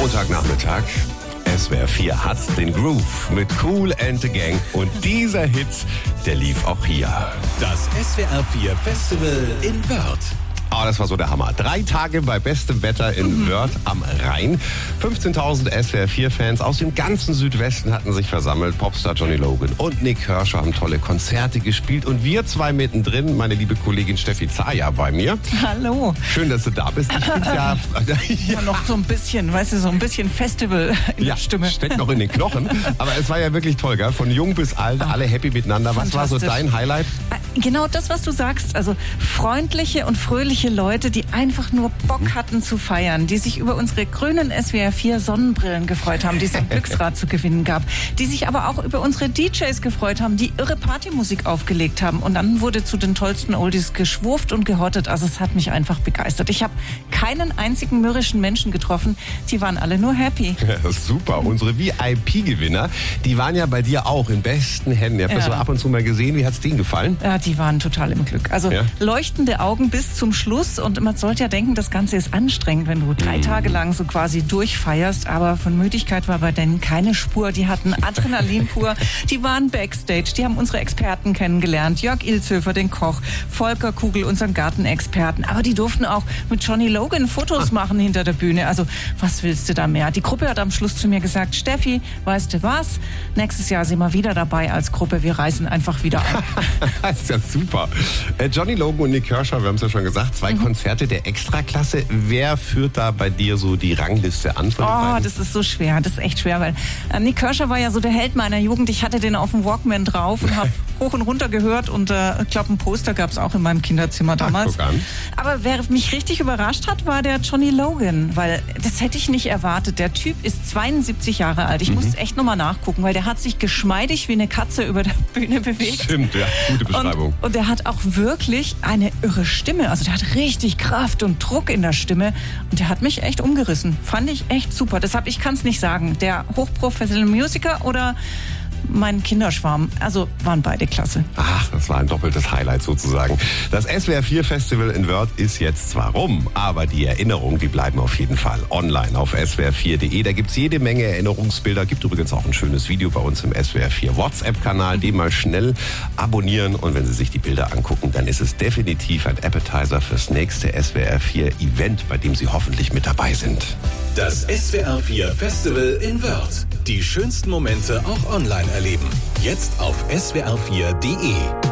Montagnachmittag. SWR 4 hat den Groove mit Kool and the Gang. Und dieser Hit, der lief auch hier. Das SWR 4 Festival in Wörth. Oh, das war so der Hammer. 3 Tage bei bestem Wetter in Wörth am Rhein. 15.000 SWR 4-Fans aus dem ganzen Südwesten hatten sich versammelt. Popstar Johnny Logan und Nik Kershaw haben tolle Konzerte gespielt. Und wir zwei mittendrin, meine liebe Kollegin Steffi Zaya bei mir. Hallo. Schön, dass du da bist. Ich bin's ja noch so ein bisschen, weißt du, so ein bisschen Festival in der Stimme. Steckt noch in den Knochen. Aber es war ja wirklich toll, gell? Von jung bis alt, alle happy miteinander. Was war so dein Highlight? Genau das, was du sagst. Also freundliche und fröhliche Leute, die einfach nur Bock hatten zu feiern, die sich über unsere grünen SWR 4 Sonnenbrillen gefreut haben, die es am Glücksrad zu gewinnen gab, die sich aber auch über unsere DJs gefreut haben, die irre Partymusik aufgelegt haben. Und dann wurde zu den tollsten Oldies geschwurft und gehottet. Also es hat mich einfach begeistert. Ich habe keinen einzigen mürrischen Menschen getroffen. Die waren alle nur happy. Ja, super. Unsere VIP-Gewinner, die waren ja bei dir auch in besten Händen. Ihr habt das so ab und zu mal gesehen. Wie hat's denen gefallen? Ja, die waren total im Glück. Also leuchtende Augen bis zum Schluss. Und man sollte ja denken, das Ganze ist anstrengend, wenn du 3 Tage lang so quasi durchfeierst. Aber von Müdigkeit war bei denen keine Spur. Die hatten Adrenalin pur. Die waren Backstage. Die haben unsere Experten kennengelernt. Jörg Ilzhöfer, den Koch. Volker Kugel, unseren Gartenexperten. Aber die durften auch mit Johnny Logan Fotos machen hinter der Bühne. Also was willst du da mehr? Die Gruppe hat am Schluss zu mir gesagt, Steffi, weißt du was? Nächstes Jahr sind wir wieder dabei als Gruppe. Wir reisen einfach wieder an. Das ist ja super. Johnny Logan und Nik Kershaw, wir haben es ja schon gesagt, 2 Konzerte der Extraklasse. Wer führt da bei dir so die Rangliste an? Das ist so schwer. Das ist echt schwer, weil Nik Kershaw war ja so der Held meiner Jugend. Ich hatte den auf dem Walkman drauf und habe hoch und runter gehört. Und ich glaube, ein Poster gab es auch in meinem Kinderzimmer damals. Guck an. Aber wer mich richtig überrascht hat, war der Johnny Logan. Weil das hätte ich nicht erwartet. Der Typ ist 72 Jahre alt. Ich muss echt nochmal nachgucken, weil der hat sich geschmeidig wie eine Katze über der Bühne bewegt. Stimmt, ja. Gute Beschreibung. Und der hat auch wirklich eine irre Stimme. Also der hat richtig Kraft und Druck in der Stimme. Und der hat mich echt umgerissen. Fand ich echt super. Deshalb, ich kann es nicht sagen. Der hochprofessionelle Musiker oder mein Kinderschwarm. Also waren beide klasse. Ach, das war ein doppeltes Highlight sozusagen. Das SWR 4 Festival in Wörth ist jetzt zwar rum, aber die Erinnerungen, die bleiben auf jeden Fall online auf swr4.de. Da gibt's jede Menge Erinnerungsbilder. Gibt übrigens auch ein schönes Video bei uns im SWR 4 WhatsApp-Kanal. Den mal schnell abonnieren. Und wenn Sie sich die Bilder angucken, dann ist es definitiv ein Appetizer fürs nächste SWR 4 Event, bei dem Sie hoffentlich mit dabei sind. Das SWR 4 Festival in Wörth. Die schönsten Momente auch online erleben. Jetzt auf swr4.de.